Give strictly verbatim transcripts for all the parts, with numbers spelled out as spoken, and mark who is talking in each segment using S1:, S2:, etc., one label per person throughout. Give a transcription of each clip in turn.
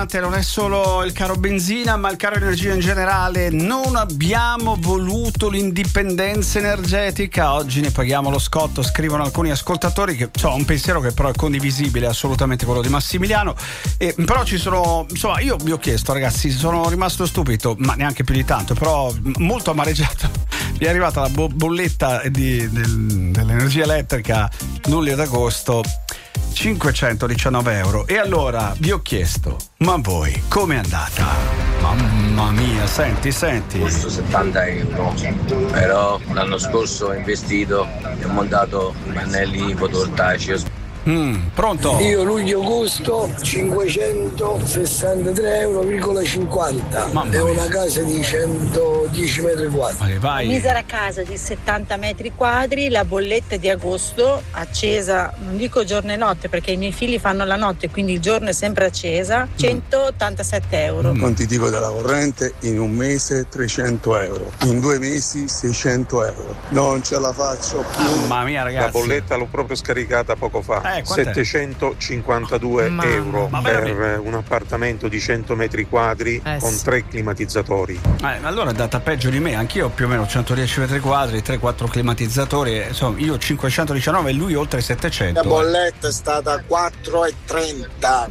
S1: importante non è solo il caro benzina, ma il caro energia in generale. Non abbiamo voluto l'indipendenza energetica, oggi ne paghiamo lo scotto, scrivono alcuni ascoltatori, che ho un pensiero che però è condivisibile, assolutamente quello di Massimiliano. E, però ci sono, insomma, io vi ho chiesto, ragazzi, sono rimasto stupito, ma neanche più di tanto, però molto amareggiato. Mi è arrivata la bo- bolletta di, del, dell'energia elettrica luglio ed agosto, cinquecentodiciannove euro. E allora vi ho chiesto, ma voi com'è andata? Mamma mia, senti, senti.
S2: Costo settanta euro, però l'anno scorso ho investito e ho montato pannelli fotovoltaici.
S1: Mm, pronto?
S3: Io luglio-agosto cinquecentosessantatré euro cinquanta. È una casa di centodieci metri quadri.
S1: Vai, vai.
S4: Misera casa di settanta metri quadri, la bolletta di agosto accesa, non dico giorno e notte perché i miei figli fanno la notte, quindi il giorno è sempre accesa, centottantasette euro.
S5: Mm. Quantitativo della corrente in un mese trecento euro, in due mesi seicento euro. Non ce la faccio più.
S1: Mamma mia, ragazzi.
S6: La bolletta l'ho proprio scaricata poco fa.
S1: Eh,
S6: settecentocinquantadue
S1: ma,
S6: euro
S1: ma
S6: per un appartamento di cento metri quadri
S1: eh,
S6: con
S1: sì.
S6: tre climatizzatori.
S1: Eh, allora è andata peggio di me, anch'io ho più o meno centodieci metri quadri, tre quattro climatizzatori, insomma io cinquecentodiciannove e lui oltre settecento.
S7: La bolletta è stata quattro e trenta,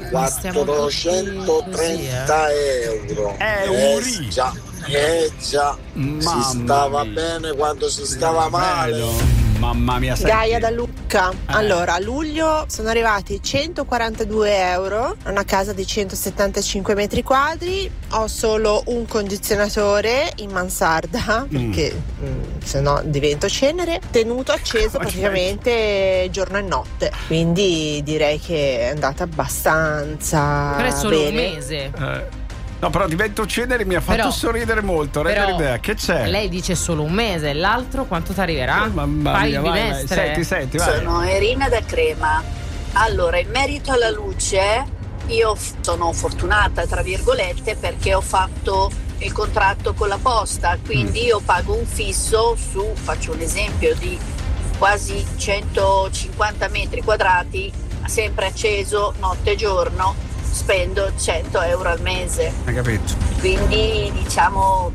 S7: quattrocentotrenta euro.
S1: Eh,
S7: eh già, eh già,
S1: Mamma
S7: si stava
S1: mia.
S7: bene quando si stava male.
S1: Mamma mia, senti.
S8: Gaia da Lucca. Eh. Allora, a luglio sono arrivati centoquarantadue euro, una casa di centosettantacinque metri quadri. Ho solo un condizionatore in mansarda mm. perché mh, se no divento cenere, tenuto acceso praticamente giorno e notte. Quindi direi che è andata abbastanza
S9: però è solo
S8: bene.
S9: un mese.
S1: Eh. No, però divento cenere, mi ha fatto
S9: però,
S1: sorridere molto. Rende l'idea, che c'è?
S9: Lei dice solo un mese, l'altro quanto ti arriverà?
S1: Mamma
S9: Fai
S1: mia,
S9: il
S1: vai,
S9: bimestre.
S1: vai. Senti, senti, vai.
S10: Sono Erina da Crema. Allora, in merito alla luce, io sono fortunata, tra virgolette, perché ho fatto il contratto con la posta, quindi mm. io pago un fisso su, faccio un esempio, di quasi centocinquanta metri quadrati, sempre acceso notte e giorno. Spendo cento euro al mese.
S1: Hai capito?
S10: Quindi diciamo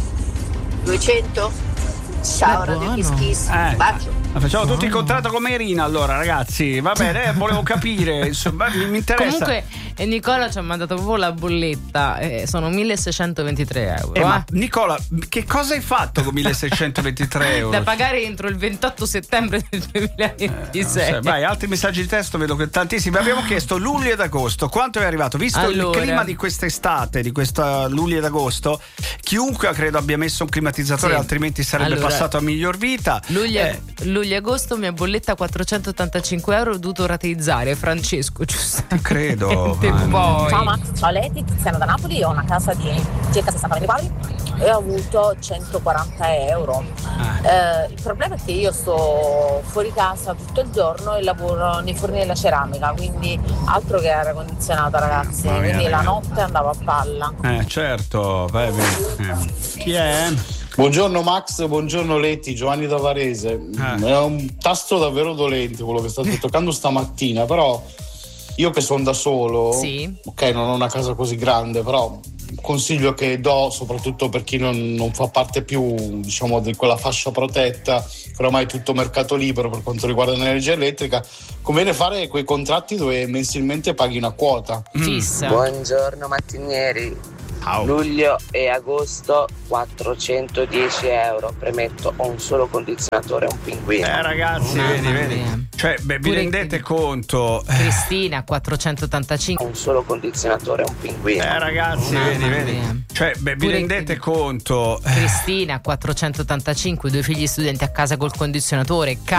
S10: duecento. Ciao Radio Kiss Kiss.
S1: Eh,
S10: bacio.
S1: Facciamo tutti il contratto come Irina allora, ragazzi. Va bene, eh, volevo capire, insomma, mi, mi interessa.
S9: Comunque eh, Nicola ci ha mandato proprio la bolletta, eh, sono milleseicentoventitré euro.
S1: Eh,
S9: eh.
S1: ma Nicola, che cosa hai fatto con milleseicentoventitré euro?
S9: Da pagare entro il ventotto settembre del duemilaventisei.
S1: Eh, vai, altri messaggi di testo, vedo che tantissimi. Abbiamo chiesto luglio ed agosto, quanto è arrivato? Visto
S9: allora.
S1: il clima di quest'estate, di questa luglio ed agosto, chiunque credo abbia messo un climatizzatore,
S9: sì.
S1: altrimenti sarebbe
S9: allora,
S1: passato a miglior vita.
S9: Luglio,
S1: eh.
S9: luglio agosto mia bolletta quattrocentottantacinque euro, ho dovuto rateizzare. Francesco, giusto?
S1: Ti credo.
S9: Poi.
S11: Ciao Max, ciao Leti, Tiziano da Napoli, ho una casa di circa sessanta metri quadri e ho avuto centoquaranta euro. Eh, il problema è che io sto fuori casa tutto il giorno e lavoro nei forni della ceramica, quindi altro che aria condizionata, ragazzi,
S1: Ma
S11: quindi
S1: mia,
S11: la
S1: ragazzi.
S11: notte andavo a palla.
S1: Eh certo, vai, vai. Eh. Chi è?
S12: Buongiorno Max, buongiorno Letti, Giovanni da Varese.
S1: Eh.
S12: È un tasto davvero dolente quello che state toccando stamattina, però io che sono da solo,
S9: sì.
S12: ok, non ho una casa così grande, però un consiglio che do, soprattutto per chi non, non fa parte più, diciamo, di quella fascia protetta, che ormai è tutto mercato libero per quanto riguarda l'energia elettrica, conviene fare quei contratti dove mensilmente paghi una quota.
S9: Fissa.
S13: Buongiorno mattinieri.
S1: Oh.
S13: Luglio e agosto quattrocentodieci euro. Premetto, ho un solo condizionatore e un pinguino.
S1: Eh ragazzi,
S9: Mamma
S1: vedi, vedi.
S9: mia.
S1: Cioè, beh, vi
S9: Pure-
S1: rendete conto?
S9: Cristina quattrocentottantacinque.
S13: Ho un solo condizionatore e un pinguino.
S1: Eh ragazzi,
S9: Mamma
S1: vedi, vedi.
S9: mia.
S1: Cioè, beh, vi
S9: Pure-
S1: rendete conto?
S9: Cristina quattrocentottantacinque, due figli studenti a casa col condizionatore,